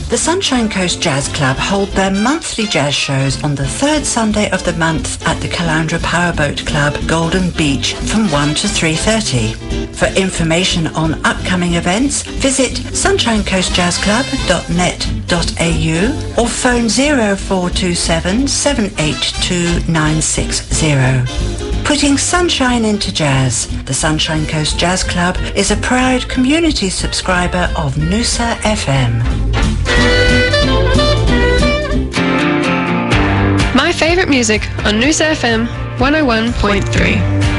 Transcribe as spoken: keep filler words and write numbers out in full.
The Sunshine Coast Jazz Club hold their monthly jazz shows on the third Sunday of the month at the Caloundra Powerboat Club, Golden Beach, from one to three thirty. For information on upcoming events, visit sunshine coast jazz club dot net dot a u or phone zero four two seven, seven eight two, nine six zero. Putting sunshine into jazz. The Sunshine Coast Jazz Club is a proud community subscriber of Noosa F M. My favourite music on Noosa F M one oh one point three.